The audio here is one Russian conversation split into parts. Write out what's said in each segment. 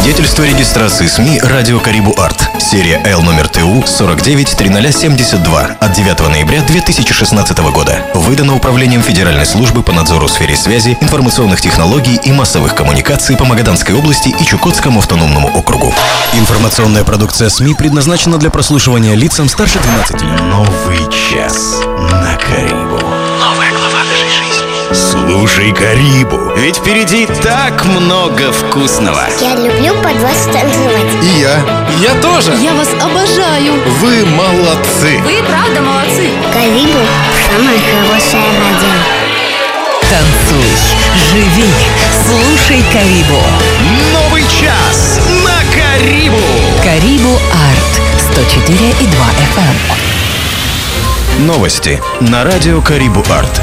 Свидетельство регистрации СМИ «Радио Карибу Арт». Серия Л номер ТУ 493072 от 9 ноября 2016 года. Выдано Управлением Федеральной службы по надзору в сфере связи, информационных технологий и массовых коммуникаций по Магаданской области и Чукотскому автономному округу. Информационная продукция СМИ предназначена для прослушивания лицам старше 12 лет. Новый час на Карибу. Новая глава нашей жизни. Слушай Карибу, ведь впереди так много вкусного. Я люблю под вас танцевать. И я тоже. Я вас обожаю. Вы молодцы. Вы правда молодцы. Карибу – самое хорошее радио. Танцуй, живи, слушай Карибу. Новый час на Карибу. Карибу Арт 104,2 FM. Новости на радио Карибу Арт.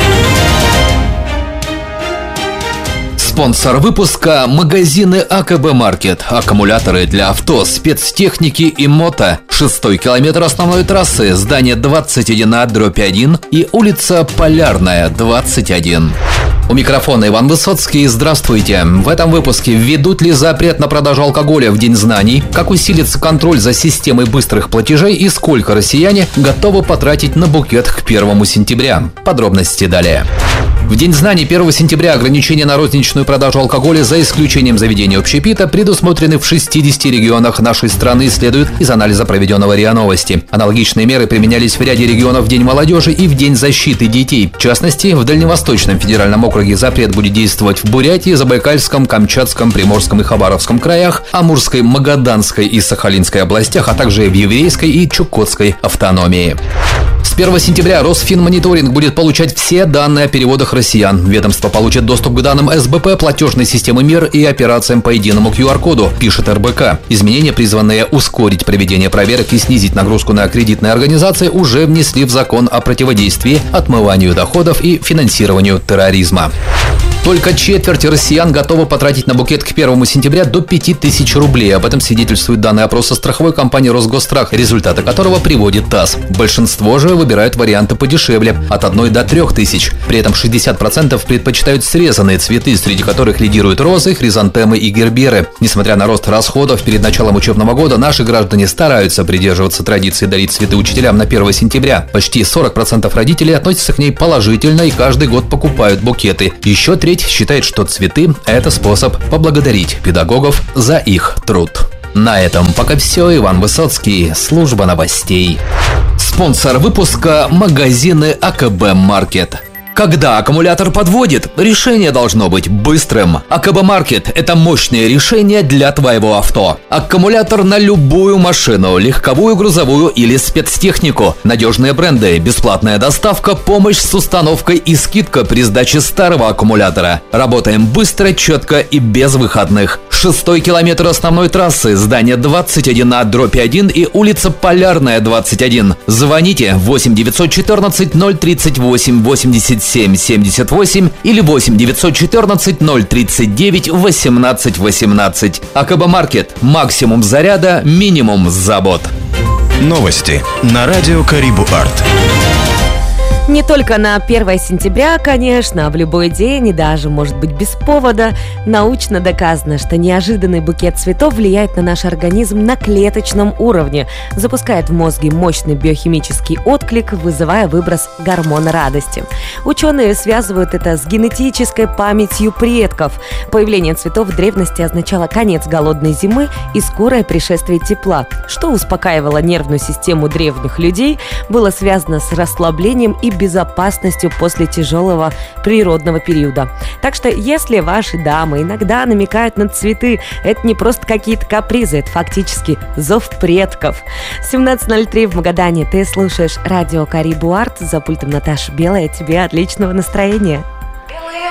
Спонсор выпуска – магазины АКБ Маркет. Аккумуляторы для авто, спецтехники и мото. 6-й километр основной трассы, здание 21А/1 и улица Полярная, 21. У микрофона Иван Высоцкий. Здравствуйте. В этом выпуске: введут ли запрет на продажу алкоголя в День знаний, как усилится контроль за системой быстрых платежей и сколько россияне готовы потратить на букет к 1 сентября. Подробности далее. В День знаний 1 сентября ограничения на розничную продажу алкоголя, за исключением заведений общепита, предусмотрены в 60 регионах нашей страны, следует из анализа, проведенного РИА Новости. Аналогичные меры применялись в ряде регионов в День молодежи и в День защиты детей. В частности, в Дальневосточном федеральном округе запрет будет действовать в Бурятии, Забайкальском, Камчатском, Приморском и Хабаровском краях, Амурской, Магаданской и Сахалинской областях, а также в Еврейской и Чукотской автономии. С 1 сентября Росфинмониторинг будет получать все данные о переводах россиян. Ведомство получит доступ к данным СБП, платежной системы МИР и операциям по единому QR-коду, пишет РБК. Изменения, призванные ускорить проведение проверок и снизить нагрузку на кредитные организации, уже внесли в закон о противодействии отмыванию доходов и финансированию терроризма. Только четверть россиян готовы потратить на букет к 1 сентября до 5000 рублей. Об этом свидетельствуют данные опроса страховой компании «Росгосстрах», результаты которого приводит ТАСС. Большинство же выбирают варианты подешевле – от 1 до 3 тысяч. При этом 60% предпочитают срезанные цветы, среди которых лидируют розы, хризантемы и герберы. Несмотря на рост расходов перед началом учебного года, наши граждане стараются придерживаться традиции дарить цветы учителям на 1 сентября. Почти 40% родителей относятся к ней положительно и каждый год покупают букеты. Еще треть считает, что цветы – это способ поблагодарить педагогов за их труд. На этом пока все. Иван Высоцкий, служба новостей. Спонсор выпуска – магазины АКБ Маркет. Когда аккумулятор подводит, решение должно быть быстрым. АКБ Маркет – это мощное решение для твоего авто. Аккумулятор на любую машину, легковую, грузовую или спецтехнику. Надежные бренды, бесплатная доставка, помощь с установкой и скидка при сдаче старого аккумулятора. Работаем быстро, четко и без выходных. 6-й километр основной трассы, здание 21А/1 и улица Полярная, 21. Звоните 8 914 038 87 78 или 8 914 039 18 18. АКБ Маркет. Максимум заряда, минимум забот. Новости на радио Карибу Арт. Не только на 1 сентября, конечно, а в любой день и даже, может быть, без повода, научно доказано, что неожиданный букет цветов влияет на наш организм на клеточном уровне, запускает в мозге мощный биохимический отклик, вызывая выброс гормона радости. Ученые связывают это с генетической памятью предков. Появление цветов в древности означало конец голодной зимы и скорое пришествие тепла, что успокаивало нервную систему древних людей, было связано с расслаблением и безопасностью после тяжелого природного периода. Так что, если ваши дамы иногда намекают на цветы, это не просто какие-то капризы, это фактически зов предков. 17:03 в Магадане. Ты слушаешь радио Карибу Арт. За пультом Наташа Белая. Тебе отличного настроения.